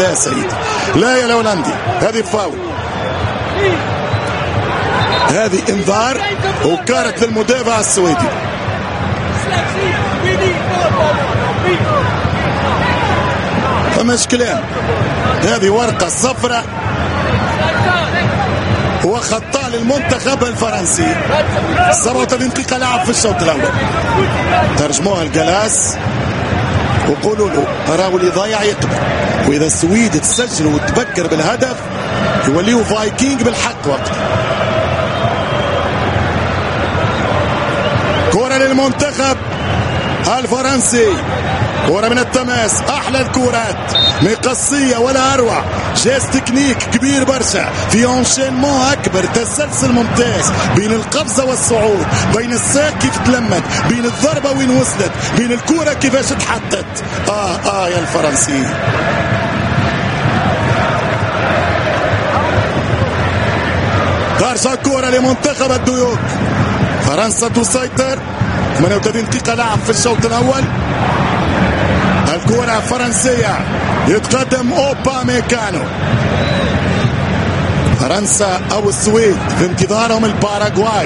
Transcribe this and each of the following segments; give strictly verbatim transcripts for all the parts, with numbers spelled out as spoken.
يا سيدي لا يا الهولندي، هذه فاول، هذه انذار وكانت للمدافع السويدي. فماش كلام، هذه ورقة صفراء وخطأ للمنتخب الفرنسي. سبعة وثلاثين دقيقة لعب في الشوط الأول. ترجموها الجلاس وقولوا له راهو اللي ضايع يقبل، وإذا السويد تسجل وتبكر بالهدف يوليوا فايكينج بالحق وقت. كرة للمنتخب الفرنسي، كرة من التماس، أحلى الكرات، مقصية ولا أروع، جاز تكنيك كبير برشا، في انشينمون أكبر، تسلسل ممتاز بين القفزة والصعود، بين الساق كيف تلمت، بين الضربة وين وصلت، بين الكرة كيفاش تحطت. آه آه يا الفرنسي. ترجع كرة لمنتخب الديوك. فرنسا تسيطر. ثمانية وثلاثين دقيقة لعب في الشوط الأول. الكرة فرنسية، يتقدم أوباميكانو. فرنسا أو السويد في انتظارهم الباراغواي.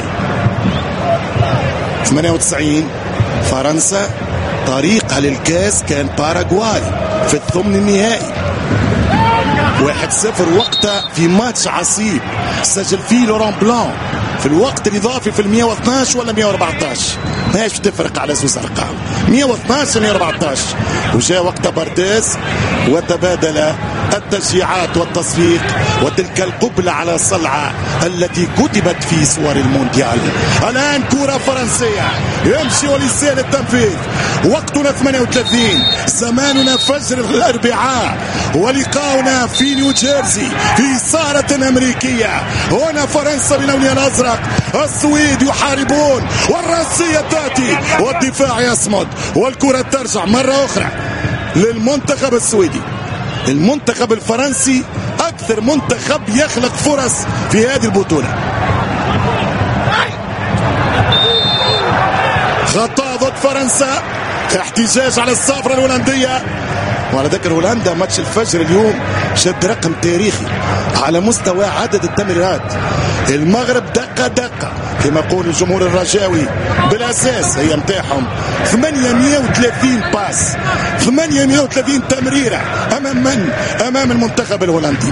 ثمانية وتسعين فرنسا طريقها للكاس كان باراغواي في الثمن النهائي. واحد صفر وقتها في ماتش عصيب سجل فيه لوران بلان في الوقت الإضافي في المئة واثناشر ولا مئة وأربعتاشر، ماهيش تفرق على زوز أرقام، مئة واثناشر مئة وأربعتاشر. وجاء وقت بارديس وتبادل التشجيعات والتصفيق وتلك القبلة على صلعة التي كتبت في صور المونديال. الآن كرة فرنسية يمشي ولسان التنفيذ. وقتنا ثمانية وثلاثين، زماننا فجر الأربعاء، ولقاؤنا في نيوجيرسي في صالة أمريكية. هنا فرنسا بلونها الأزرق، السويد يحاربون، والرأسية تأتي والدفاع يصمد، والكرة ترجع مرة أخرى للمنتخب السويدي. المنتخب الفرنسي أكثر منتخب يخلق فرص في هذه البطولة. خطأ ضد فرنسا، احتجاج على الصافرة الهولندية. وعلى ذكر هولندا ماتش الفجر اليوم شد رقم تاريخي على مستوى عدد التمريرات. المغرب دقة دقة كما يقول الجمهور الرجاوي، بالأساس هي متاعهم ثمانمئة وثلاثين باس، ثمانمئة وثلاثين تمريرة. أمام من؟ أمام المنتخب الهولندي.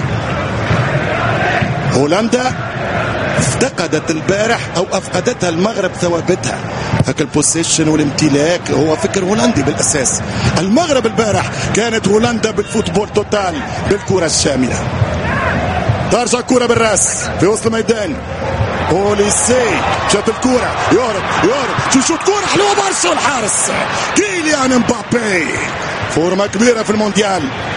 هولندا افتقدت البارح أو أفقدتها المغرب ثوابتها، هك البوسيشن والامتلاك هو فكر هولندي بالأساس. المغرب البارح كانت هولندا بالفوتبول توتال، بالكرة الشاملة. ترجع كرة بالراس في وسط الميدان، اوليسي شاط الكرة، يهرب يهرب شو شوت كرة حلوة برشا، والحارس كيليان امبابي. فورمة كبيرة في المونديال،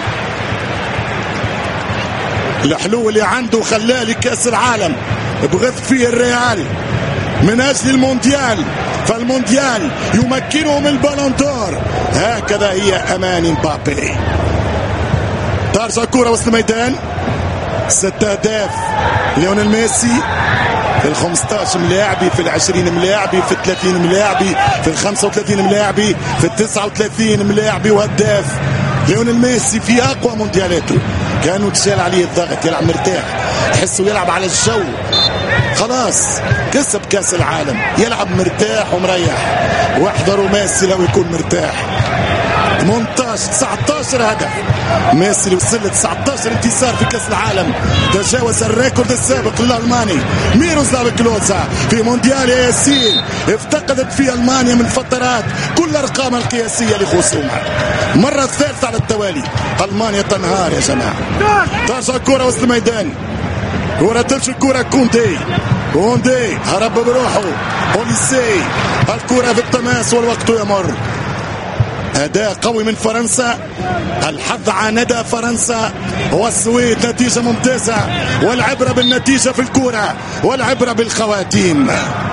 الحلو اللي عنده خلاه لكأس العالم، بغث فيه الريال من أجل المونديال، فالمونديال يمكنه من البالون دور. هكذا هي أمان امبابي. ترجع كرة وسط الميدان، ست أهداف ليونيل ميسي في الخمسطاش ملاعبي، في العشرين ملاعبي، في الثلاثين ملاعبي، في الخمسة وثلاثين ملاعبي، في التسعة وثلاثين ملاعبي، وهداف. ليونيل ميسي في أقوى مونديالاته كانوا تشال عليه الضغط، يلعب مرتاح، تحسه يلعب على الجو، خلاص كسب كاس العالم، يلعب مرتاح ومريح. واحذروا ميسي لو يكون مرتاح. ثمانية عشر تسعة عشر هدف، ميسي اللي وصل ل تسعة عشر انتصار في كاس العالم، تجاوز الريكورد السابق للألماني ميروسلاف كلوزا في مونديال ياسين. افتقدت في ألمانيا من فترات كل الأرقام القياسية لخصومها، مرة الثالثة على التوالي. ألمانيا تنهار يا جماعة. ترجع كرة وسط الميدان، كرة تمشي، الكرة كوندي، كوندي هرب بروحه، اوليسي الكرة في التماس والوقت يمر. أداء قوي من فرنسا، الحظ عاند فرنسا، والسويد نتيجة ممتازة، والعبرة بالنتيجة في الكرة، والعبرة بالخواتيم.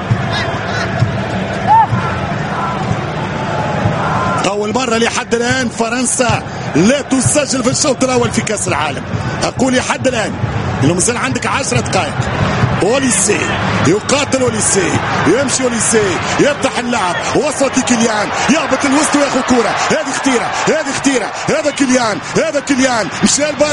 أول مرة لحد الآن فرنسا لا تسجل في الشوط الأول في كأس العالم. أقول لحد الآن، لو مثلا عندك عشرة دقائق اوليسي يقاتل اوليسي، يمشي اوليسي يفتح اللعب، وصلت كيليان يهبط الوسط وياخذ كوره، هذه خطيره هذه خطيره، هذا كيليان هذا كيليان مشى